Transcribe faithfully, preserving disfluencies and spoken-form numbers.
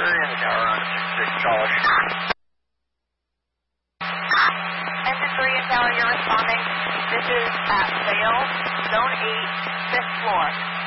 three in the tower on six six Charlie. Engine three in tower, you're responding. This is at Vail, Zone eight, fifth floor.